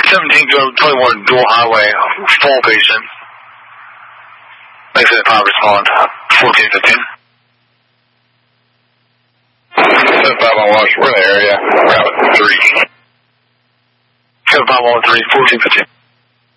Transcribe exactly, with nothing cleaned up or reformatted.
seventeen to twenty-one dual highway, full patient. Makes it five respond, fourteen fifteen. seven five on watch, we're in the area, route three. seven five one three, fourteen fifteen.